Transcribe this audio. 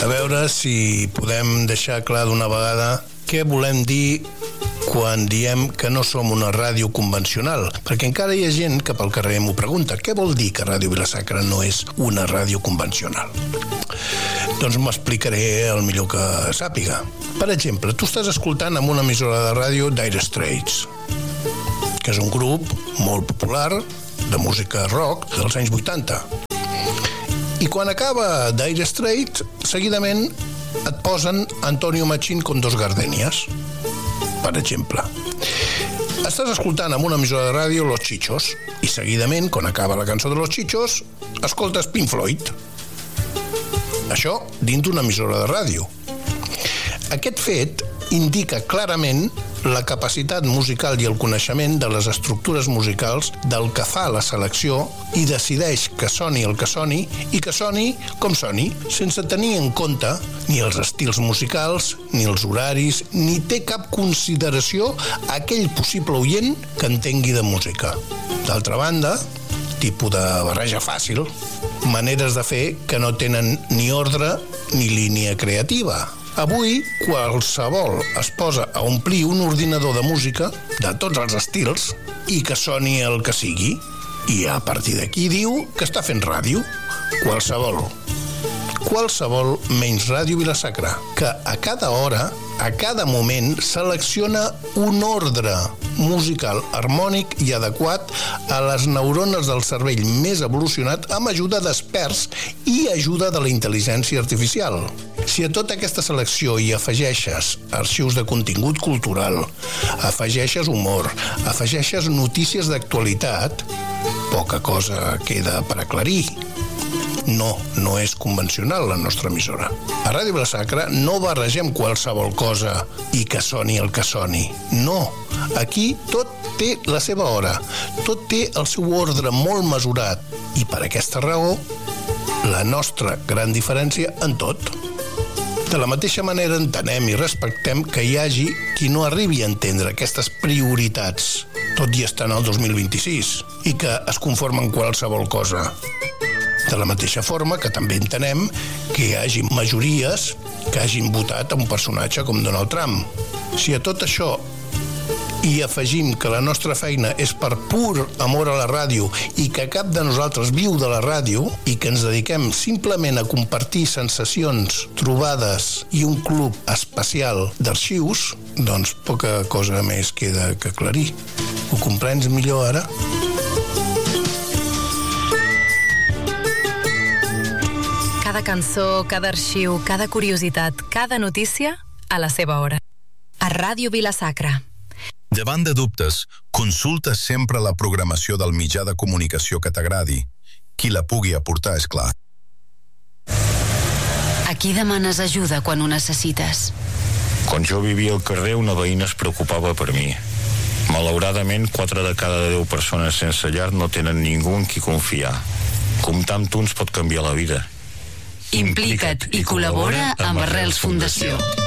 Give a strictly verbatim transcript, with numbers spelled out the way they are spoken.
A veure si podem deixar clar d'una vegada què volem dir quan diem que no som una ràdio convencional, perquè encara hi ha gent que pel carrer m'ho pregunta, què vol dir que Ràdio Vila-sacra no és una ràdio convencional? Doncs m'explicaré el millor que sàpiga. Per exemple, tu estàs escoltant amb una emissora de ràdio Dire Straits, que és un grup molt popular de música rock dels anys vuitanta. I quan acaba Dire Straits, seguidament et posen Antonio Machín con dos gardenias, per exemple. Estàs escoltant amb una emissora de ràdio Los Chichos i seguidament, quan acaba la cançó de Los Chichos, escoltes Pink Floyd. Això dins d'una emissora de ràdio. Aquest fet indica clarament la capacitat musical i el coneixement de les estructures musicals del que fa la selecció i decideix que soni el que soni i que soni com soni, sense tenir en compte ni els estils musicals, ni els horaris, ni té cap consideració a aquell possible oient que entengui de música. D'altra banda, tipus de barreja fàcil, maneres de fer que no tenen ni ordre ni línia creativa. Avui, qualsevol es posa a omplir un ordinador de música de tots els estils i que soni el que sigui. I a partir d'aquí diu que està fent ràdio. Qualsevol. Qualsevol menys Ràdio Vila-sacra, que a cada hora, a cada moment, selecciona un ordre musical harmònic i adequat a les neurones del cervell més evolucionat amb ajuda d'experts i ajuda de la intel·ligència artificial. Si a tota aquesta selecció hi afegeixes arxius de contingut cultural, afegeixes humor, afegeixes notícies d'actualitat, poca cosa queda per aclarir. No, no és convencional la nostra emissora. A Ràdio Vila-sacra no barregem qualsevol cosa i que soni el que soni. No, aquí tot té la seva hora, tot té el seu ordre molt mesurat i per aquesta raó la nostra gran diferència en tot. De la mateixa manera entenem i respectem que hi hagi qui no arribi a entendre aquestes prioritats, tot i estar en el dos mil vint-i-sis, i que es conforma en qualsevol cosa. De la mateixa forma que també entenem que hi hagi majories que hagin votat a un personatge com Donald Trump. Si a tot això hi afegim que la nostra feina és per pur amor a la ràdio i que cap de nosaltres viu de la ràdio i que ens dediquem simplement a compartir sensacions, trobades i un club especial d'arxius, doncs poca cosa més queda que aclarir. Ho comprens millor ara? Cada cançó, cada arxiu, cada curiositat, cada notícia a la seva hora. A Ràdio Vila-sacra. Davant de dubtes, consulta sempre la programació del mitjà de comunicació que t'agradi. Qui la pugui aportar, és clar. A qui demanes ajuda quan ho necessites? Quan jo vivia al carrer, una veïna es preocupava per mi. Malauradament, quatre de cada deu persones sense llar no tenen ningú en qui confiar. Comptar amb tu ens pot canviar la vida. Implica't i col·labora amb Arrels Fundació.